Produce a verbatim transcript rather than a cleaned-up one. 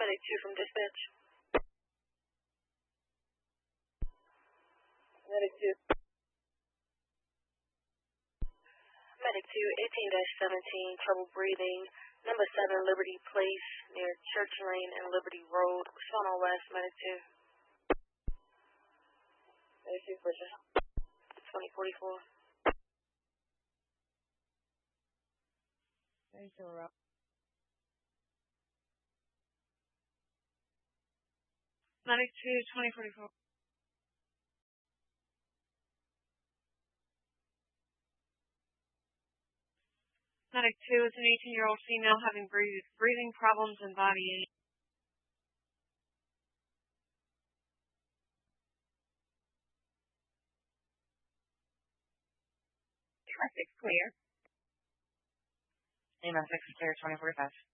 Medic two from dispatch. Medic two. Medic two, eighteen dash seventeen, trouble breathing. Number seven, Liberty Place, near Church Lane and Liberty Road. Respond on West, Medic two. Medic two, Bridget. twenty forty-four. Medic two, Route. Medic two, twenty forty-four. Medic two is an eighteen-year-old female having breathing problems and body ache. Traffic clear. A M S six clear, twenty forty-five.